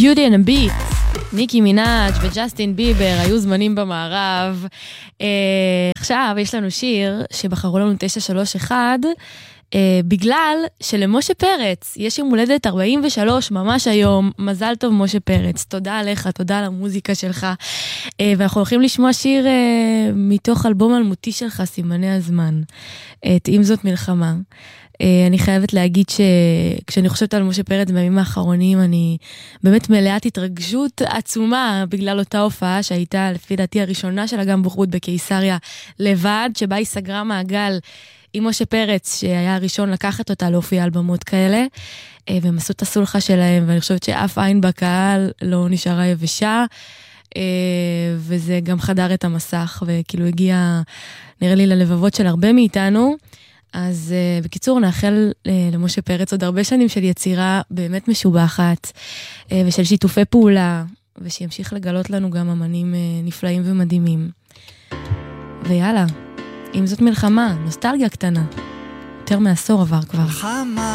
Beauty and a Beat, ניקי מינאג' וג'סטין ביבר היו זמנים במערב. עכשיו יש לנו שיר שבחרו לנו 931, בגלל שלמשה פרץ יש יום הולדת 43 ממש היום. מזל טוב משה פרץ, תודה עליך, תודה על המוזיקה שלך. ואנחנו הולכים לשמוע שיר מתוך אלבום אלמותי שלך, סימני הזמן, אם זאת מלחמה. אני חייבת להגיד שכשאני חושבת על משה פרץ בימים האחרונים, אני באמת מלאת התרגשות עצומה בגלל אותה הופעה שהייתה לפי דעתי הראשונה שלה גם בחוץ בקיסריה לבד, שבה היא סגרה מעגל עם משה פרץ, שהיה הראשון לקחת אותה להופיע על במות כאלה, והם עשו את הסולחה שלהם, ואני חושבת שאף עין בקהל לא נשארה יבשה, וזה גם חדר את המסך, וכאילו הגיע, נראה לי, ללבבות של הרבה מאיתנו. אז בקיצור, נאחל למשה פרץ עוד הרבה שנים של יצירה באמת משובחת, ושל שיתופי פעולה, ושימשיך לגלות לנו גם אמנים נפלאים ומדהימים. ויאללה, אם זאת מלחמה, נוסטלגיה קטנה. יותר מעשור עבר כבר. מלחמה